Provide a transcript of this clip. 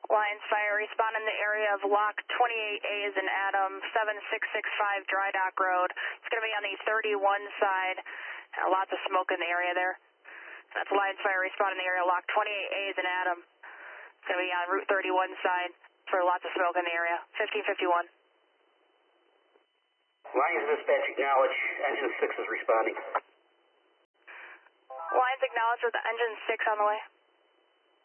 Lions Fire, respond in the area of Lock 28A is in Adam, 7665 Dry Dock Road. It's going to be on the 31 side. Lots of smoke in the area there. That's Lions Fire, respond in the area. Lock 28A is in Adam. It's going to be on Route 31 side for lots of smoke in the area. 1551. Lions dispatch acknowledge. Engine 6 is responding. Lions acknowledge with the engine 6 on the way.